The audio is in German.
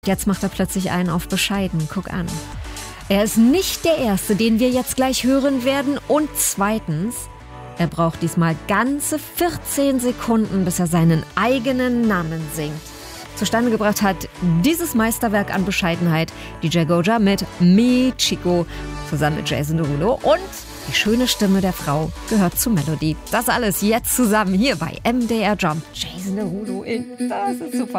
Jetzt macht er plötzlich einen auf bescheiden. Guck an. Er ist nicht der Erste, den wir jetzt gleich hören werden. Und zweitens, er braucht diesmal ganze 14 Sekunden, bis er seinen eigenen Namen singt. Zustande gebracht hat dieses Meisterwerk an Bescheidenheit DJ Goja mit Mi Chico zusammen mit Jason Derulo. Und die schöne Stimme der Frau gehört zu Melody. Das alles jetzt zusammen hier bei MDR Jump. Jason Derulo, das ist super.